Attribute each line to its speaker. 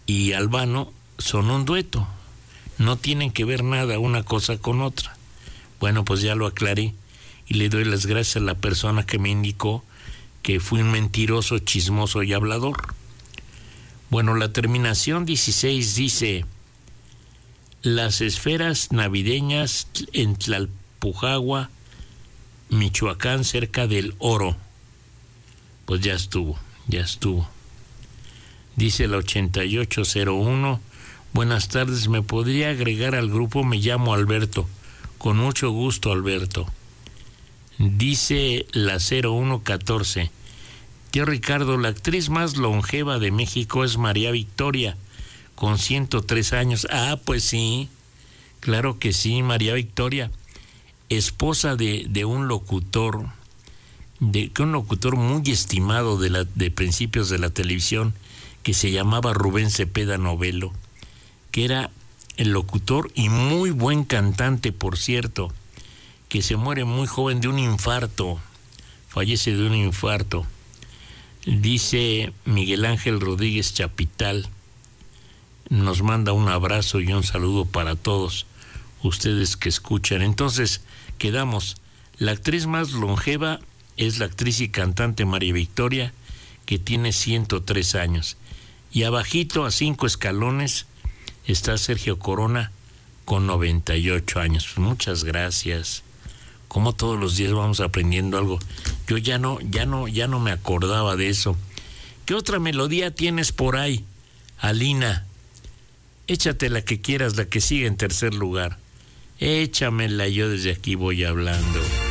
Speaker 1: y Albano son un dueto. No tienen que ver nada una cosa con otra. Bueno, pues ya lo aclaré y le doy las gracias a la persona que me indicó que fui un mentiroso, chismoso y hablador. Bueno, la terminación 16 dice: las esferas navideñas en Tlalpujagua, Michoacán, cerca del Oro. Pues ya estuvo. Dice el 8801: buenas tardes, ¿me podría agregar al grupo? Me llamo Alberto. Con mucho gusto, Alberto. Dice la 0114: tío Ricardo, la actriz más longeva de México es María Victoria, con 103 años. Ah, pues sí, claro que sí, María Victoria, esposa de un locutor, un locutor muy estimado de principios de la televisión, que se llamaba Rubén Cepeda Novelo, que era el locutor y muy buen cantante, por cierto, que se muere muy joven de un infarto, fallece de un infarto. Dice Miguel Ángel Rodríguez Chapital, nos manda un abrazo y un saludo para todos ustedes que escuchan. Entonces, quedamos, la actriz más longeva es la actriz y cantante María Victoria, que tiene 103 años. Y abajito, a 5 escalones, está Sergio Corona, con 98 años. Muchas gracias. Como todos los días vamos aprendiendo algo. Yo ya no me acordaba de eso. ¿Qué otra melodía tienes por ahí, Alina? Échate la que quieras, la que sigue en tercer lugar. Échamela, yo desde aquí voy hablando.